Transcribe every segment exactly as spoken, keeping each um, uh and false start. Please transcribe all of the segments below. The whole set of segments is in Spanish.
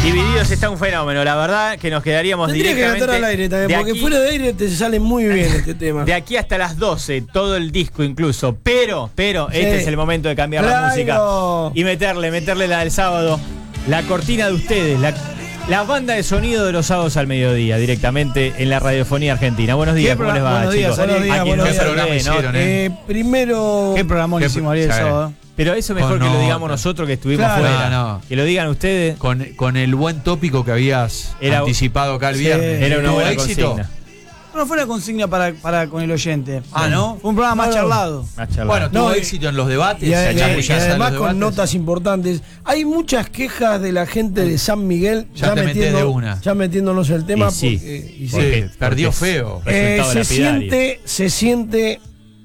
Divididos está un fenómeno, la verdad que nos quedaríamos Tendría directamente... que cantar al aire también, porque aquí, fuera de aire te sale muy bien este tema. De aquí hasta las doce, todo el disco incluso, pero, pero, Sí. este es el momento de cambiar Claro. la música y meterle, meterle la del sábado, la cortina de ustedes, la, la banda de sonido de los sábados al mediodía, directamente en la radiofonía argentina. Buenos días, ¿cómo les va, Buenos días, chicos? buenos días, A quien buenos no días. se programa ve, ¿no? hicieron, eh? Eh, primero... ¿Qué programa ¿Qué hicimos pro- ayer el ya, sábado? Pero eso mejor Con que lo nota. digamos nosotros que estuvimos Claro. fuera. No, no. Que lo digan ustedes. Con, con el buen tópico que habías Era- anticipado acá el Sí, viernes. Era una ¿Tuvo buena éxito? consigna. No fue una consigna para, para con el oyente. Ah, ¿no? Fue un programa más No, no. charlado. Más charla. Bueno, tuvo No, y- éxito en los debates. Y, a- se y- y chamullaza en además los con debates. notas importantes. Hay muchas quejas de la gente de San Miguel. Ya te metés de una. Ya metiéndonos el tema. Y sí. porque- y sí. Sí, Porque- perdió porque es- feo. Eh, resultado se lapidario. siente, se siente,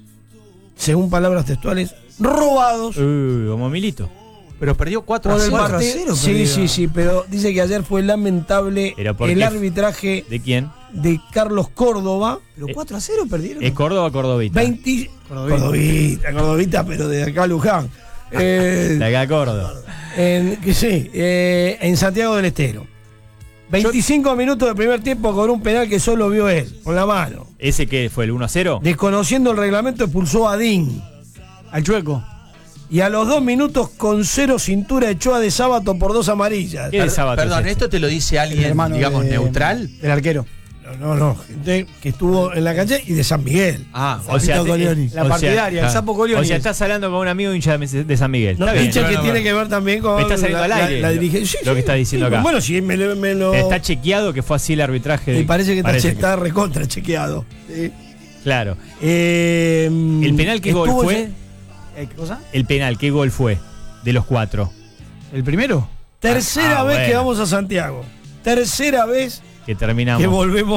según palabras textuales, robados Uh, como Milito. Pero perdió cuatro a por el cero. cuatro a partido. cero Sí, perdió. sí, sí, pero dice que ayer fue lamentable Pero ¿por el qué? arbitraje ¿De quién? de Carlos Córdoba. Pero cuatro a cero perdieron. ¿Es Córdoba o Cordovita? veinte Cordovita. Cordovita, Cordovita, pero de acá a Luján. Eh, De acá a Córdoba. en, que sí, eh, en Santiago del Estero. veinticinco minutos de primer tiempo con un penal que solo vio él, con la mano. ¿Ese qué fue, el uno a cero? Desconociendo el reglamento, expulsó a Dean. Al chueco. Y a los dos minutos, con cero cintura, echó a De Sábato por dos amarillas. ¿Qué de sábado Perdón, es este? ¿esto te lo dice El alguien, hermano digamos, de- neutral? El arquero. No, no, no. Gente que estuvo en la cancha y de San Miguel. Ah, O sea, Zapito te- Colioni. o La sea, partidaria, claro. el sapo Colioni. O sea, estás hablando con un amigo hincha de de San Miguel. No, Está bien. hincha que no, no, tiene no. que ver también con Me está saliendo la, al aire la, la lo- dirigencia. lo que está diciendo acá. Bueno, sí, me, lo- me lo. Está chequeado que fue así el arbitraje. Me de- parece que está, parece che- está recontra chequeado. Sí. Claro. Eh, ¿El penal qué gol estuvo fue? Eh, ¿Qué cosa? El penal, ¿qué gol fue? De los cuatro. ¿El primero? Tercera Ah, vez bueno. que vamos a Santiago. Tercera vez Que terminamos. que volvemos.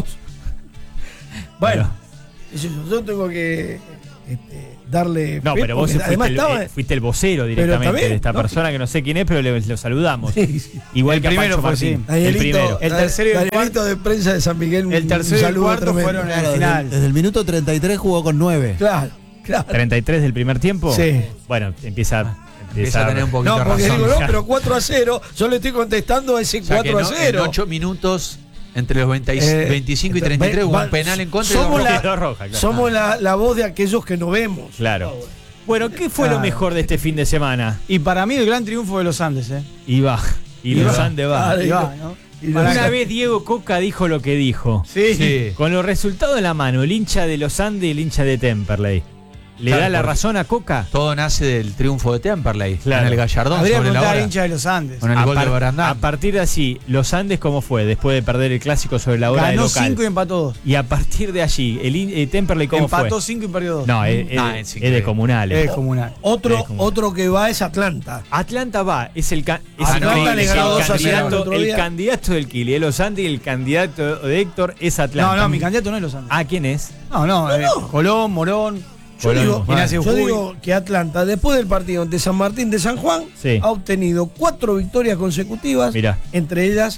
Bueno, Bueno. eso yo tengo que este, darle. No, fe, pero vos porque fuiste además el, estaba. eh, fuiste el vocero directamente también, de esta ¿no? persona que no sé quién es, pero le, lo saludamos. Sí, sí. Igual El que a primero Pancho fue Martín. así. El Danielito, primero. El tercero y el Danielito de prensa de San Miguel. El un tercero y el saludo cuarto tremendo. fueron en el Claro, final. desde, desde el minuto treinta y tres jugó con nueve. Claro, claro. treinta y tres del primer tiempo. Sí. Bueno, empieza, Empieza a tener un poquito No, de porque razón. digo, no, pero cuatro a cero. Yo le estoy contestando a ese O sea, que cuatro a no- cero. en ocho minutos, entre los veinte, Eh, veinticinco y treinta y tres, hubo va- un penal en contra y somos dos la- rojas. Dos rojas, claro. Somos la, la voz de aquellos que no vemos. Claro. Bueno, ¿qué fue lo Claro. mejor de este fin de semana? Y para mí el gran triunfo de los Andes, ¿eh? Y va. Y Y los va. Andes va. Ah, Y va, ¿no? Y Para Una que- vez Diego Coca dijo lo que dijo. Sí. Sí. Con los resultados en la mano, el hincha de los Andes y el hincha de Temperley. ¿Le Claro, da la porque- razón a Coca? Todo nace del triunfo de Temperley. Claro. En el Gallardón Habría que sobre la preguntar al hora. hincha de los Andes. Con el a, gol de par- Barandán. a partir de allí, los Andes, ¿cómo fue? Después de perder el clásico sobre la hora de Ganó local. cinco y empató dos. Y a partir de allí, el in- eh, Temperley, ¿cómo Empató fue? cinco y perdió dos. No, es, es- Ah, es es de increíble. comunales. Es comunal. Otro, Es como- otro que va es Atlanta. Atlanta va, es el, ca- es Ah, el no, candidato- le ganó el dos a cero candidato, el otro el día. candidato del Kili, de los Andes y el candidato de Héctor es Atlanta. No, no, mi candidato no es los Andes. Ah, ¿quién es? No, no, eh, Colón, Morón. Yo Colón, digo, bueno. Ignacio yo Jujuy. digo que Atlanta, después del partido ante San Martín de San Juan, Sí. ha obtenido cuatro victorias consecutivas. Mirá. Entre ellas.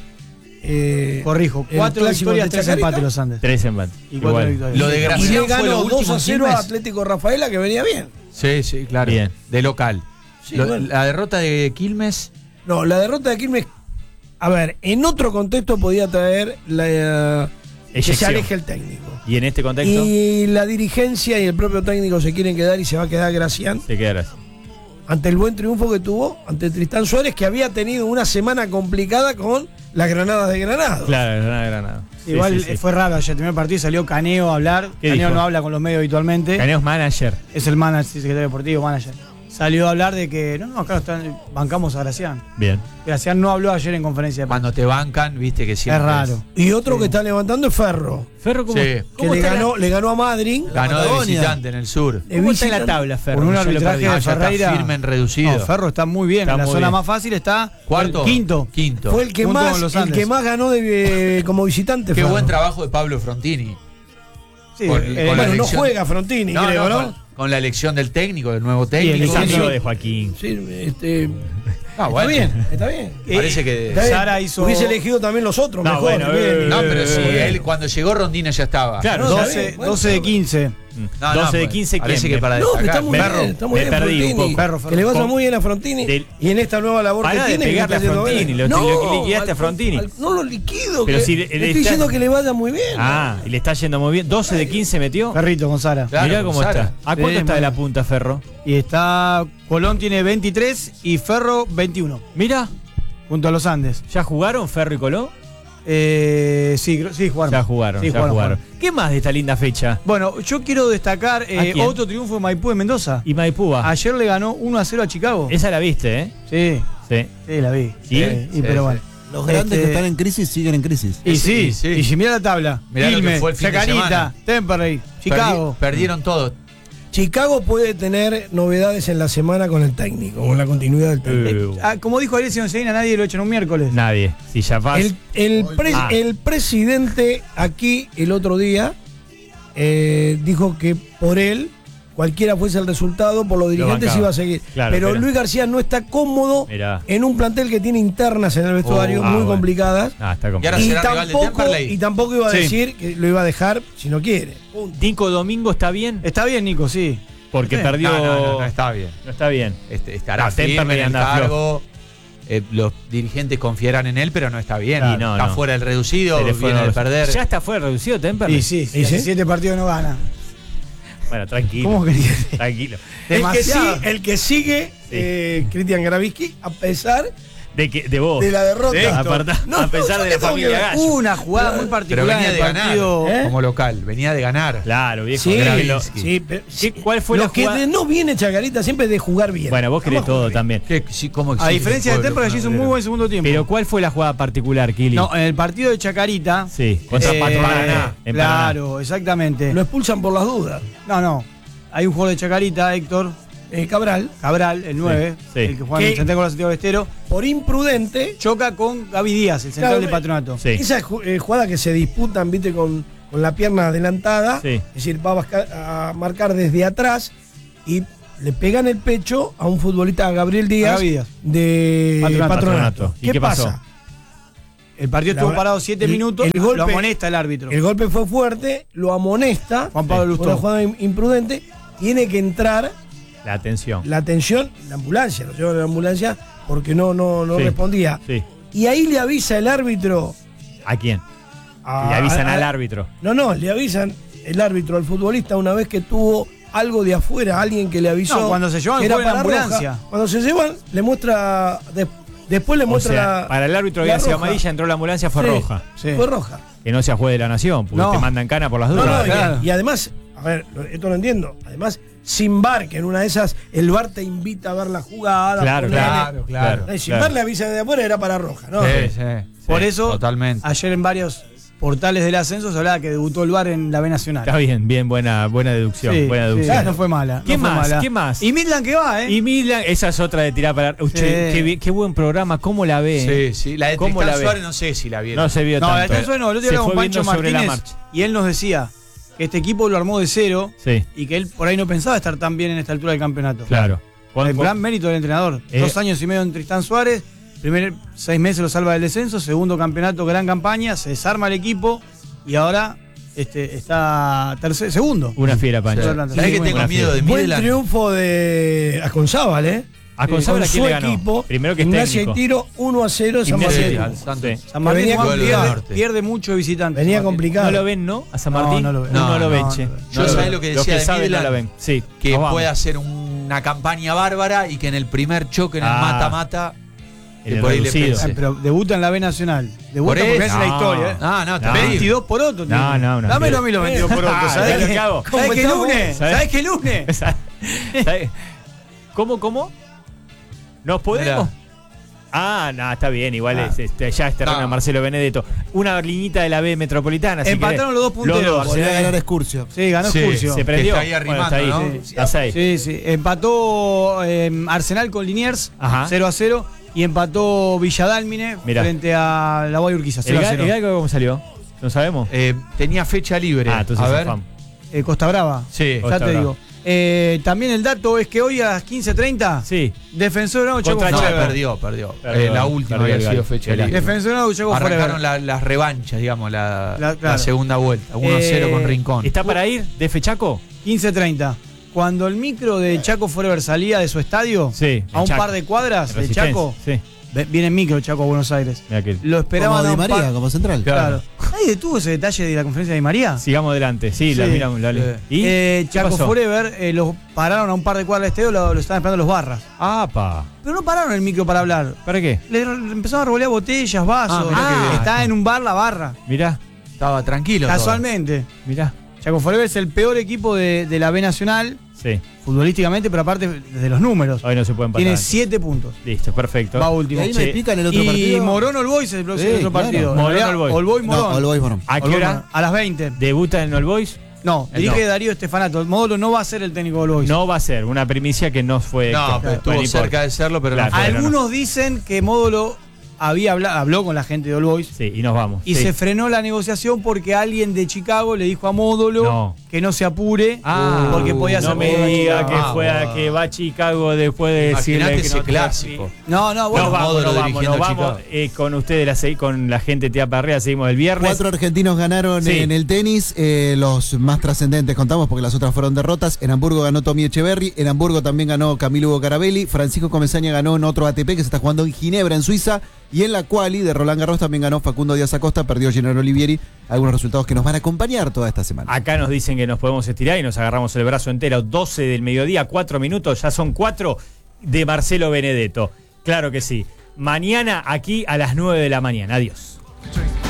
eh, Corrijo, el cuatro clásico victorias, ante tres Chacarita. empates los Andes. Tres empates. Y cuatro Igual. victorias. Lo de Y Gracián le fue ganó lo último dos a en cero a Quilmes. Atlético Rafaela, que venía bien. Sí, sí, claro. Bien. De local. Sí, Lo- bueno. La derrota de Quilmes. No, la derrota de Quilmes. A ver, en otro contexto podía traer la, que se Eyección. aleje el técnico. Y en este contexto, Y la dirigencia y el propio técnico se quieren quedar y se va a quedar Gracián se quedará así. ante el buen triunfo que tuvo ante Tristán Suárez, que había tenido una semana complicada con las Granadas de Granada. Claro, Granada, Granada. Sí, Igual sí, sí. eh, fue raro, ayer el primer partido salió Caneo a hablar. ¿Qué Caneo dijo? no habla con los medios habitualmente. Caneos manager. Es el manager, sí, secretario deportivo, manager. Salió a hablar de que, no, no, acá están, bancamos a Gracián. Bien. Gracián no habló ayer en conferencia de prensa. Cuando te bancan, viste que siempre. Es raro. Y otro Sí. que está levantando es Ferro, Ferro, ¿cómo, Sí. cómo que le está, ganó, la, le ganó a Madrid. Ganó de Patagonia. visitante en el sur. de cómo está en la visitante. tabla, Ferro? Con un Yo lo arbitraje perdí. de Ah, ya está Ferreira. firme en reducido. No, Ferro está muy bien. Está en la muy zona bien. más fácil está Cuarto. quinto. Quinto. Fue el que Junto más, con los el Andes. que más ganó de, como visitante. Qué Ferro. buen trabajo de Pablo Frontini. Sí, Con- eh, con la Bueno, no elección- juega Frontini, No, creo, no, ¿no? Con, con la elección del técnico, del nuevo el técnico. Es amigo Sí. de Joaquín. Sí, este, Ah, Está bueno. bien, está bien. Parece que. Está bien. Sara hizo- Hubiese elegido también los otros, No, mejor. bueno, bien. eh, No, pero sí, Eh, él cuando llegó Rondina ya estaba. Claro, No, ya- está bien, bueno, doce de quince. No, no, doce de pues, quince, parece ¿quién? que para No, pero está destacar. muy Ferro, bien, está muy me bien perdí un Frontini. poco. Ferro, Ferro. Que le vaya Con- muy bien a Frontini. Del- y en esta nueva labor Pará que de tiene. que pegarle está a haciendo Frontini, bien. lo- no, lo liquidaste a al- Frontini. al- no lo liquido. Pero que- si le- le le estoy está- diciendo que le vaya muy bien. Ah, y le está yendo muy bien. doce de quince metió. Ferrito con Sara. Claro, Mirá con cómo Sara. está. ¿A cuánto Sí, está de la man. punta, Ferro? Y está. Colón tiene veintitrés y Ferro veintiuno. Mira, Junto a los Andes. ¿ya jugaron Ferro y Colón? Eh, sí, creo- sí, jugaron. Ya jugaron, Sí, ya jugaron. jugaron. ¿Qué más de esta linda fecha? Bueno, yo quiero destacar eh, ¿A quién? otro triunfo de Maipú de Mendoza. Y Maipúa. Ayer le ganó uno a cero a Chicago. Esa la viste, ¿eh? Sí, Sí. sí, la vi. ¿Y? Sí, Sí, pero sí. bueno. Los grandes Este, que están en crisis siguen en crisis. Y sí, Sí, sí. y si mira la tabla. Mirá lo que Quilmes, fue el fin de Chacarita, semana. Temperley, Chicago. Perdi- perdieron todos. Chicago puede tener novedades en la semana con el técnico, con la continuidad del técnico. Uh, Ah, como dijo Alessio Enseguina, nadie lo echan un miércoles. Nadie. Si ya vas. El, el, pre- Ah. el presidente aquí el otro día eh, dijo que por él, cualquiera fuese el resultado, por los dirigentes bancaba. iba a seguir. Claro, pero pero- Luis García no está cómodo Mirá. en un plantel que tiene internas en el vestuario Oh, ah, muy bueno. complicadas. Ah, está Y ahora complicado. Y será rival de tampoco, Temperley. y tampoco iba a Sí. decir que lo iba a dejar si no quiere. Punto. Nico Domingo está bien Está bien, Nico, sí. porque Sí. perdió. No, no, no, no está bien. No está bien. Este, estará No, firme Temperley en el anda cargo. Eh, los dirigentes confiarán en él, pero no está bien. Y no, está no. fuera del reducido, Se le fue viene de los- perder. Ya está fuera reducido Temperley. Y sí, ¿Y sí? siete partidos no gana. Bueno, tranquilo. ¿Cómo querías? Tranquilo. El que, sí, Demasiado. el que sigue, eh, Cristian Gravisky, a pesar De, que, de vos. de la derrota. De- aparta- No, a pesar no, de yo la qué tengo familia que ver. Gallo. Una jugada muy pero particular venía en de el ganar partido. ¿Eh? como local. Venía de ganar. Claro, viejo. Sí, Era que lo- sí, pero- ¿Qué- ¿Cuál fue lo la que jugada? de no viene Chacarita siempre es de jugar bien. Bueno, vos querés Vamos a todo jugar bien. también. ¿Qué- sí, cómo A exige diferencia el de pueblo, Temperley, que hizo un muy Fernández? buen segundo tiempo. Pero ¿cuál fue la jugada particular, Kili? No, en el partido de Chacarita. Sí, contra eh, Paraná. En Claro, exactamente. Lo expulsan por las dudas. No, no. Hay un jugador de Chacarita, Héctor Eh, Cabral, Cabral, el nueve, sí. el que juega en Que- el Santiago de Santiago del Estero, por imprudente, choca con Gaby Díaz, el central Claro, de Patronato. Sí. esa ju- eh, jugada que se disputan, viste, con, con la pierna adelantada, Sí. es decir, va a, basca- a marcar desde atrás y le pegan el pecho a un futbolista, a Gabriel Díaz, Gaby Díaz. de Patronato. Patronato. ¿Y ¿Qué, qué pasó? pasa? El partido La estuvo verdad, parado siete el- minutos, el golpe- lo amonesta el árbitro. El golpe fue fuerte, lo amonesta, Juan Pablo por Lustó. una jugada im- imprudente, tiene que entrar La atención. la atención, la ambulancia, lo llevan a la ambulancia porque no, no, no Sí. respondía. Sí. Y ahí le avisa el árbitro. ¿A quién? a- Le avisan a- al a- árbitro. No, no, le avisan el árbitro al futbolista una vez que tuvo algo de afuera, alguien que le avisó. No, cuando se llevan que era fue en la para ambulancia. roja. Cuando se llevan, le muestra. de- después le O muestra sea, la. para el árbitro la había sido roja. amarilla, entró la ambulancia, fue Sí, roja. Sí. Fue roja. Que no sea juez de la nación, porque No. te mandan cana por las No, dudas. no, y- claro. y, además, a ver, lo- esto lo entiendo. Además, sin V A R, que en una de esas el V A R te invita a ver la jugada. Claro, ponerle- Claro, claro. Eh, sin claro. V A R le avisa de afuera, era para roja, ¿no? Sí, sí. Por Sí, eso, totalmente. ayer en varios portales del ascenso se hablaba que debutó el V A R en la B Nacional. Está bien, bien, buena, buena deducción. Sí, buena sí, deducción. no fue mala. ¿Qué no fue más? mala. ¿Qué más? Y Midland que va, ¿eh? Y Milan, esa es otra de tirar para. Uy, Sí. che, qué, bien- qué buen programa, ¿cómo la ve? Sí, sí. La de ¿Cómo Tristán la ve? Suárez no sé si la vieron. No se vio no, tanto. el Suárez no, el otro Se día con fue Pancho viendo sobre la Martínez marcha. y él nos decía que este equipo lo armó de cero Sí, y que él por ahí no pensaba estar tan bien en esta altura del campeonato. claro. El Cuando- gran mérito del entrenador. Eh. Dos años y medio en Tristán Suárez, primer seis meses lo salva del descenso, segundo campeonato, gran campaña, se desarma el equipo y ahora este, está tercer, segundo. Una fiera, Pancho. Sí. ¿Sabés Sí, que muy tengo buena miedo de Buen Midland? triunfo de Aconzábal, ¿eh? A Consagra, Con ¿quién su le ganó? equipo, Primero que es Gimnasia y técnico. Tiro uno a cero San Gimnasia y Martín. al Santos. Sí. San Martín venía Juan, con- pierde, norte. pierde mucho de visitante. Venía San Martín. complicado. ¿No lo ven, no? A San No, Martín. no lo ven. No, No, lo ven, no, che. no. Yo No sabés ven. lo que Los decía que de saben no Midland, la ven. Sí. Que nos vamos. puede hacer una campaña bárbara y que en el primer choque, en el Ah. mata-mata, En que el por ahí le reducido. pese. Ah, pero debuta en la B Nacional. Debuta Por porque eso. hace la No. historia. ¿eh? Ah, no, está No. bien. veintidós por otro. No, tiene. no, no. Dámelo a mí los veintidós por otro. Ah, ¿Sabés ¿sabés qué? qué hago? ¿Sabés qué estamos? lunes? ¿Sabés? ¿Sabés qué lunes? ¿Sabes? ¿Cómo, cómo? ¿Nos podemos? Mirá. Ah, no, está bien, igual Ah. es, este, ya es terreno No. de Marcelo Benedetto. Una liñita de la B metropolitana. si Empataron querés. los dos punteros. Podría se- ganar Excursio. Sí, ganó Sí, Excursio. se prendió. está ahí Bueno, arrimando, está ahí, ¿no? sí. Está ahí. Sí, sí. Empató eh, Arsenal con Liniers Ajá. cero a cero y empató Villadálmine Mirá. frente a la Guay Urquiza ¿El, cero a ga- cero. el galgo cómo salió? ¿No sabemos? Eh, tenía fecha libre. Ah, entonces a es ver. fan. Eh, Costa Brava. Sí. Ya Costa te Brava. digo. Eh, también el dato es que hoy a las quince treinta, Sí. Defensor de Nuevo Chaco Contra No, Chaco. Forever. perdió, perdió. Perdió, Eh, la última perdió el había sido Galo. fecha El libre. Defensor de Nuevo Chaco Arrancaron Forever. la- las revanchas, digamos, la, La- la claro. segunda vuelta. uno cero Eh, con Rincón. ¿Está para ir de Fechaco? quince treinta. Cuando el micro de Chaco Forever salía de su estadio, Sí. a un Chaco. par de cuadras de Resistencia. Chaco, Sí. ve- viene el micro Chaco a Buenos Aires. Mira que. Lo esperaban Como a Di un María, par- como central. Claro. ¿Nadie detuvo ese detalle de la conferencia de Di María? Sigamos adelante. Sí, la Sí. miramos. La, Sí. ¿Y? Eh, ¿Qué Chaco pasó? Forever eh, los pararon a un par de cuadras de estadio, lo, lo estaban esperando los barras. ¡Apa! Pero no pararon el micro para hablar. ¿Para qué? Le, le empezaron a revolear botellas, vasos. Ah, mirá qué bien. Estaba en un bar la barra. Mirá, Estaba tranquilo. todo. Casualmente. mirá. Chaco Forever es el peor equipo de, de la B Nacional, Sí. futbolísticamente, pero aparte desde los números. Hoy no se pueden pasar. Tiene siete puntos. Listo, perfecto. Va ¿Y último. ahí no hay Sí. pica en el otro Y partido? Morón All Boys es el próximo Sí, otro claro. partido. Morón En realidad, All Boys. All Boys No, Morón. All Boys Morón. ¿A All qué Boys hora Morón. A las veinte. debuta en All Boys? No, El dirige no. Darío Estefanato. El módulo no va a ser el técnico de All Boys. No va a ser una primicia que no fue. No, Héctor. pero estuvo Bueno, no cerca importa. de serlo, pero Claro. no fue. Bueno, Algunos dicen que módulo había habla- habló con la gente de All Boys Sí, y nos vamos. y Sí. se frenó la negociación porque alguien de Chicago le dijo a módulo No. que no se apure Ah, porque podía no ser me módulo a diga Chicago. que Ah, fue a, bueno. que va a Chicago después de decirle Imaginate que ese no clásico. No, no, Nos bueno. vamos, Módulo nos vamos, dirigiendo nos vamos Chicago. eh, con ustedes, la, se- con la gente Tía Parrea, seguimos el viernes. Cuatro argentinos ganaron Sí. en el tenis, eh, los más trascendentes contamos porque las otras fueron derrotas. En Hamburgo ganó Tommy Echeverry, en Hamburgo también ganó Camilo Hugo Carabelli, Francisco Comesaña ganó en otro A T P que se está jugando en Ginebra, en Suiza, y en la quali de Roland Garros también ganó Facundo Díaz Acosta, perdió Gennaro Olivieri, algunos resultados que nos van a acompañar toda esta semana. Acá nos dicen que nos podemos estirar y nos agarramos el brazo entero. doce del mediodía, cuatro minutos, ya son cuatro de Marcelo Benedetto. Claro que sí. Mañana aquí a las nueve de la mañana. Adiós.